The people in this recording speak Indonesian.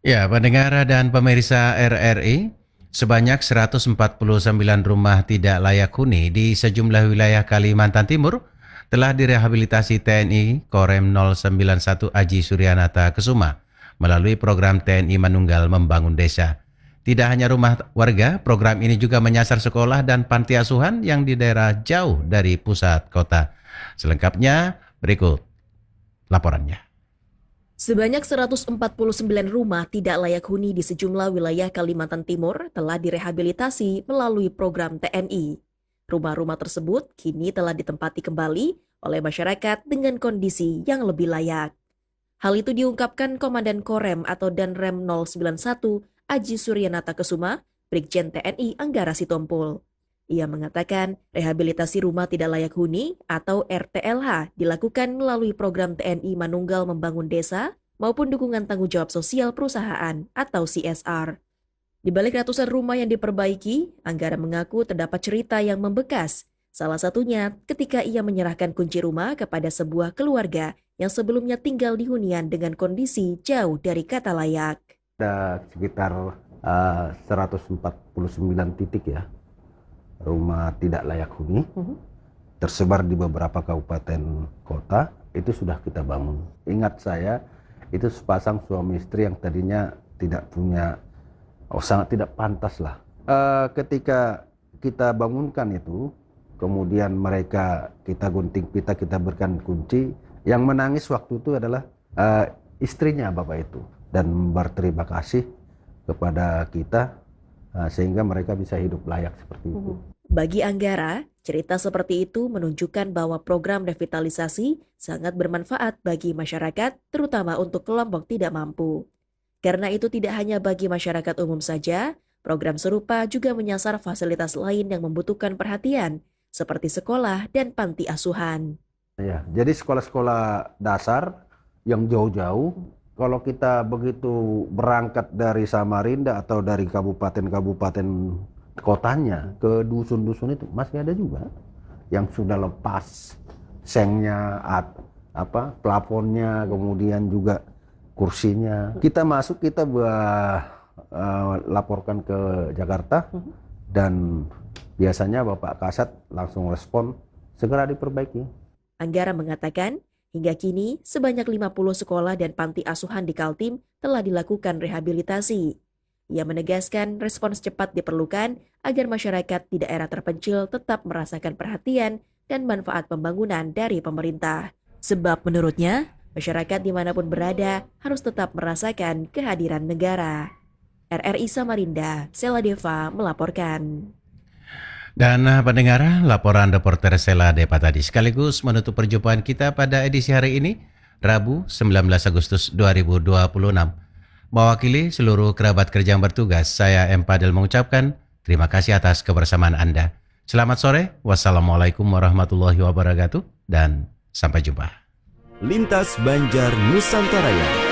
Ya, pendengar dan pemirsa RRI, sebanyak 149 rumah tidak layak huni di sejumlah wilayah Kalimantan Timur telah direhabilitasi TNI Korem 091 Aji Suryanata Kesuma melalui program TNI Manunggal Membangun Desa. Tidak hanya rumah warga, program ini juga menyasar sekolah dan panti asuhan yang di daerah jauh dari pusat kota. Selengkapnya berikut laporannya. Sebanyak 149 rumah tidak layak huni di sejumlah wilayah Kalimantan Timur telah direhabilitasi melalui program TNI. Rumah-rumah tersebut kini telah ditempati kembali oleh masyarakat dengan kondisi yang lebih layak. Hal itu diungkapkan Komandan Korem atau Danrem 091 Aji Suryanata Kesuma, Brigjen TNI Anggara Sitompul. Ia mengatakan rehabilitasi rumah tidak layak huni atau RTLH dilakukan melalui program TNI Manunggal Membangun Desa maupun dukungan tanggung jawab sosial perusahaan atau CSR. Di balik ratusan rumah yang diperbaiki, Anggara mengaku terdapat cerita yang membekas. Salah satunya ketika ia menyerahkan kunci rumah kepada sebuah keluarga yang sebelumnya tinggal di hunian dengan kondisi jauh dari kata layak. Ada sekitar 149 titik ya. Rumah tidak layak huni tersebar di beberapa kabupaten kota itu sudah kita bangun. Ingat saya itu sepasang suami istri yang tadinya tidak punya, sangat tidak pantas lah. Ketika kita bangunkan itu, kemudian mereka kita gunting pita, kita berikan kunci. Yang menangis waktu itu adalah istrinya bapak itu dan berterima kasih kepada kita. Sehingga mereka bisa hidup layak seperti itu. Bagi Anggara, cerita seperti itu menunjukkan bahwa program revitalisasi sangat bermanfaat bagi masyarakat, terutama untuk kelompok tidak mampu. Karena itu tidak hanya bagi masyarakat umum saja, program serupa juga menyasar fasilitas lain yang membutuhkan perhatian, seperti sekolah dan panti asuhan. Ya, jadi sekolah-sekolah dasar yang jauh-jauh, kalau kita begitu berangkat dari Samarinda atau dari kabupaten-kabupaten kotanya ke dusun-dusun itu masih ada juga yang sudah lepas sengnya, plafonnya, kemudian juga kursinya. Kita masuk, kita laporkan ke Jakarta dan biasanya Bapak Kasat langsung respon segera diperbaiki. Anggara mengatakan, hingga kini, sebanyak 50 sekolah dan panti asuhan di Kaltim telah dilakukan rehabilitasi. Ia menegaskan respons cepat diperlukan agar masyarakat di daerah terpencil tetap merasakan perhatian dan manfaat pembangunan dari pemerintah. Sebab menurutnya, masyarakat dimanapun berada harus tetap merasakan kehadiran negara. RRI Samarinda, Sela Deva melaporkan. Dan pendengar, laporan reporter Sela Deva tadi sekaligus menutup perjumpaan kita pada edisi hari ini, Rabu 19 Agustus 2026. Mewakili seluruh kerabat kerja yang bertugas, saya M. Padel mengucapkan terima kasih atas kebersamaan Anda. Selamat sore, wassalamualaikum warahmatullahi wabarakatuh, dan sampai jumpa. Lintas Banjar Nusantara.